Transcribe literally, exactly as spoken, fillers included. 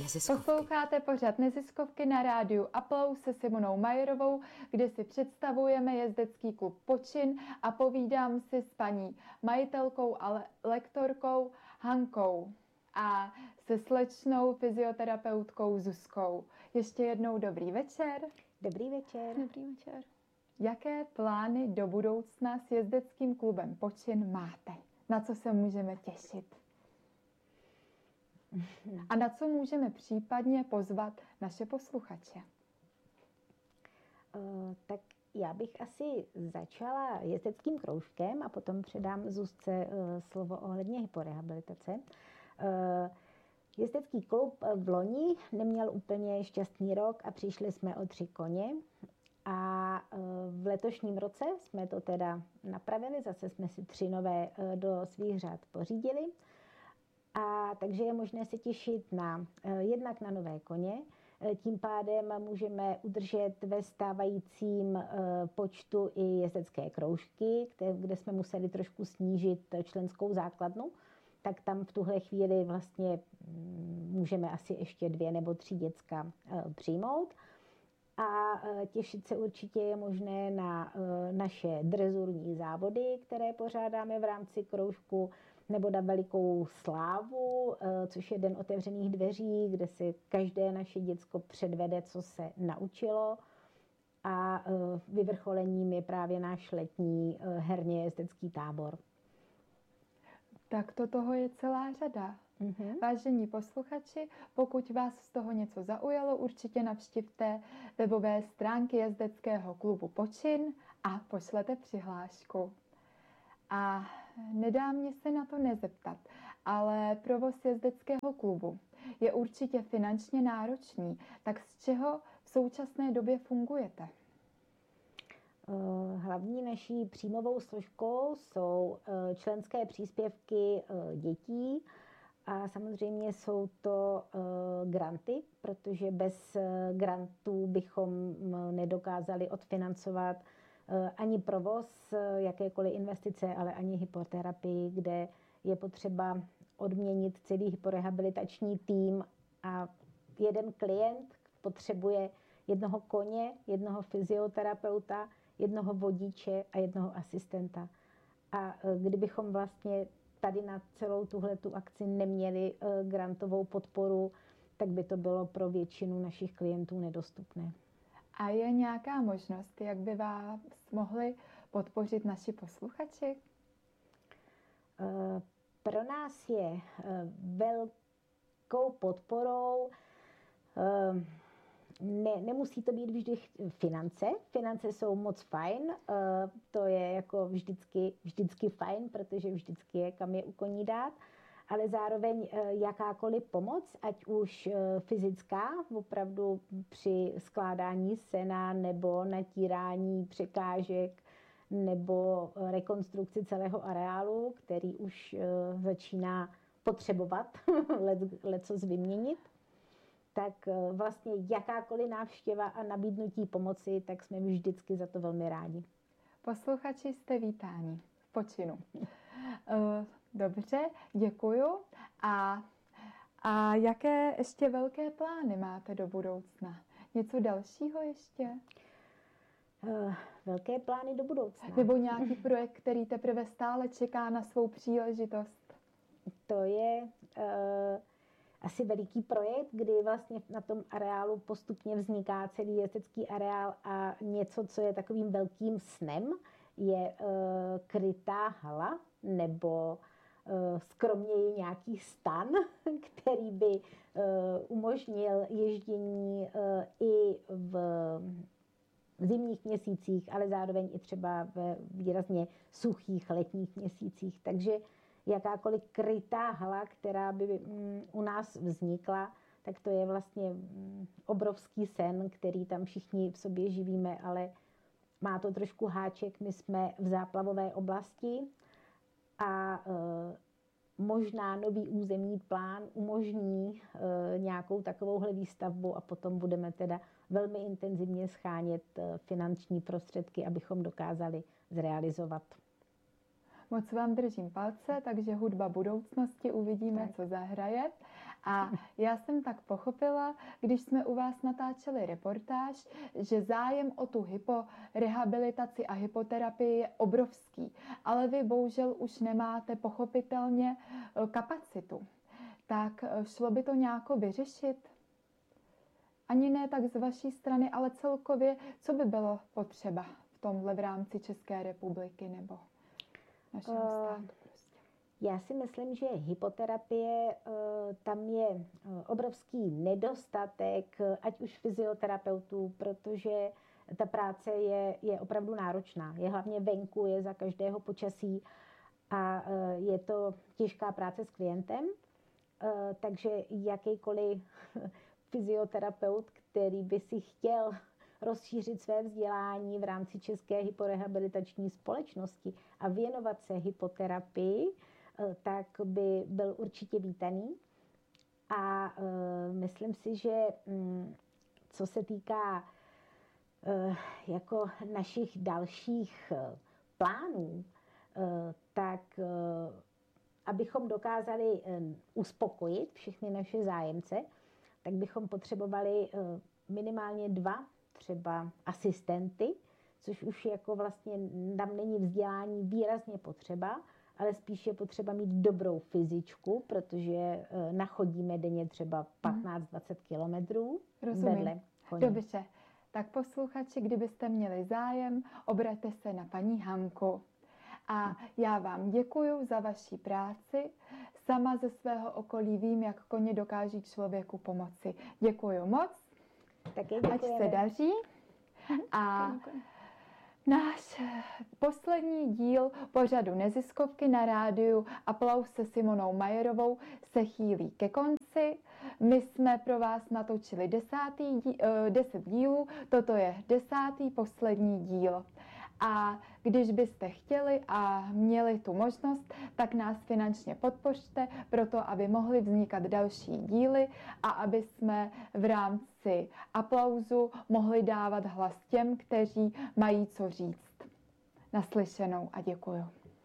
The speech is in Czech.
Neziskovky. Posloucháte pořad Neziskovky na rádiu Aplaus se Simonou Majerovou, kde si představujeme jezdecký klub Počin a povídám si s paní majitelkou a lektorkou Hankou a se slečnou fyzioterapeutkou Zuzkou. Ještě jednou dobrý večer. Dobrý večer. Dobrý večer. Jaké plány do budoucna s jezdeckým klubem Počin máte? Na co se můžeme těšit? A na co můžeme případně pozvat naše posluchače? Uh, tak já bych asi začala jezdeckým kroužkem a potom předám Zuzce uh, slovo ohledně hyporehabilitace. Uh, jezdecký klub v loni neměl úplně šťastný rok a přišli jsme o tři koně. A uh, v letošním roce jsme to teda napravili, zase jsme si tři nové uh, do svých řad pořídili. A takže je možné se těšit na, jednak na nové koně, tím pádem můžeme udržet ve stávajícím počtu i jezdecké kroužky, kde jsme museli trošku snížit členskou základnu, tak tam v tuhle chvíli vlastně můžeme asi ještě dvě nebo tři děcka přijmout. A těšit se určitě je možné na naše drezurní závody, které pořádáme v rámci kroužku, nebo na velikou slávu, což je den otevřených dveří, kde si každé naše děcko předvede, co se naučilo. A vyvrcholením je právě náš letní herně jezdecký tábor. Tak to toho je celá řada. Mm-hmm. Vážení posluchači, pokud vás z toho něco zaujalo, určitě navštivte webové stránky jezdeckého klubu Počin a pošlete přihlášku. A nedá mě se na to nezeptat, ale provoz jezdeckého klubu je určitě finančně náročný. Tak z čeho v současné době fungujete? Hlavní naší příjmovou složkou jsou členské příspěvky dětí a samozřejmě jsou to granty, protože bez grantů bychom nedokázali odfinancovat ani provoz, jakékoliv investice, ale ani hypoterapii, kde je potřeba odměnit celý hyporehabilitační tým a jeden klient potřebuje jednoho koně, jednoho fyzioterapeuta, jednoho vodiče a jednoho asistenta. A kdybychom vlastně tady na celou tuhletu akci neměli grantovou podporu, tak by to bylo pro většinu našich klientů nedostupné. A je nějaká možnost, jak by vás mohli podpořit naši posluchači? Pro nás je velkou podporou, ne, nemusí to být vždy finance. Finance jsou moc fajn, to je jako vždycky, vždycky fajn, protože vždycky je kam je u koní dát. Ale zároveň jakákoliv pomoc, ať už fyzická, opravdu při skládání sena nebo natírání překážek nebo rekonstrukci celého areálu, který už začíná potřebovat lecos vyměnit, tak vlastně jakákoliv návštěva a nabídnutí pomoci, tak jsme vždycky za to velmi rádi. Posluchači jste vítáni v Počinu. Dobře, děkuju. A, a jaké ještě velké plány máte do budoucna? Něco dalšího ještě? Uh, velké plány do budoucna. Nebo nějaký projekt, který teprve stále čeká na svou příležitost? To je uh, asi veliký projekt, kdy vlastně na tom areálu postupně vzniká celý jezdecký areál a něco, co je takovým velkým snem, je uh, krytá hala nebo skromněji nějaký stan, který by umožnil ježdění i v zimních měsících, ale zároveň i třeba ve výrazně suchých letních měsících. Takže jakákoliv krytá hala, která by u nás vznikla, tak to je vlastně obrovský sen, který tam všichni v sobě živíme, ale má to trošku háček. My jsme v záplavové oblasti a e, možná nový územní plán umožní e, nějakou takovouhle výstavbu a potom budeme teda velmi intenzivně schánět e, finanční prostředky, abychom dokázali zrealizovat. Moc vám držím palce, takže hudba budoucnosti, uvidíme, tak. co zahraje. A já jsem tak pochopila, když jsme u vás natáčeli reportáž, že zájem o tu hyporehabilitaci a hypoterapii je obrovský, ale vy bohužel už nemáte pochopitelně kapacitu. Tak šlo by to nějako vyřešit? Ani ne tak z vaší strany, ale celkově, co by bylo potřeba v tomhle v rámci České republiky nebo našeho státu? Prostě. Já si myslím, že hypoterapie, tam je obrovský nedostatek, ať už fyzioterapeutů, protože ta práce je, je opravdu náročná. Je hlavně venku, je za každého počasí a je to těžká práce s klientem, takže jakýkoliv fyzioterapeut, který by si chtěl rozšířit své vzdělání v rámci České hyporehabilitační společnosti a věnovat se hypoterapii, tak by byl určitě vítaný. A myslím si, že co se týká jako našich dalších plánů, tak abychom dokázali uspokojit všechny naše zájemce, tak bychom potřebovali minimálně dva třeba asistenty, což už jako vlastně tam není vzdělání výrazně potřeba, ale spíš je potřeba mít dobrou fyzičku, protože nachodíme denně třeba patnáct dvacet kilometrů vedle koně. Dobře, tak posluchači, kdybyste měli zájem, obraťte se na paní Hanku. A já vám děkuju za vaši práci. Sama ze svého okolí vím, jak koně dokáží člověku pomoci. Děkuju moc. Taky ať se daří. A náš poslední díl pořadu Neziskovky na rádiu Aplaus se Simonou Majerovou se chýlí ke konci. My jsme pro vás natočili desátý díl, deset dílů, toto je desátý poslední díl. A když byste chtěli a měli tu možnost, tak nás finančně podpořte, proto aby mohly vznikat další díly a aby jsme v rámci Aplauzu mohli dávat hlas těm, kteří mají co říct. Naslyšenou a děkuju.